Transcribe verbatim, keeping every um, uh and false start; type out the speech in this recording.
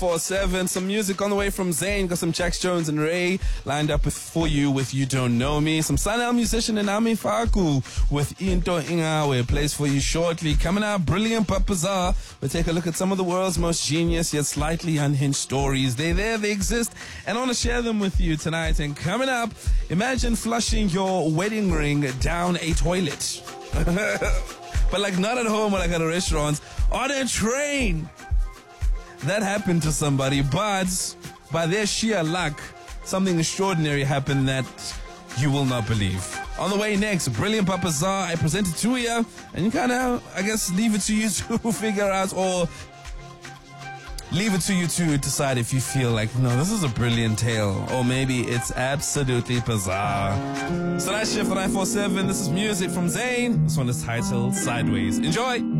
four seven. Some music on the way from Zayn. Got some Jax Jones and Ray lined up with, for you with You Don't Know Me. Some Sanel musician and Ami Faku with Into Ingawe plays for you shortly. Coming out, Brilliant but Bizarre. We'll take a look at some of the world's most genius yet slightly unhinged stories. They're there, they exist, and I want to share them with you tonight. And coming up, imagine flushing your wedding ring down a toilet. But like not at home or like at a restaurant, on a train. That happened to somebody, but by their sheer luck, something extraordinary happened that you will not believe. On the way next, Brilliant but Bizarre. I present it to you, and you kind of, I guess, leave it to you to figure out, or leave it to you to decide if you feel like, no, this is a brilliant tale, or maybe it's absolutely bizarre. So that's Shift nine four seven. This is music from Zayn. This one is titled Sideways. Enjoy!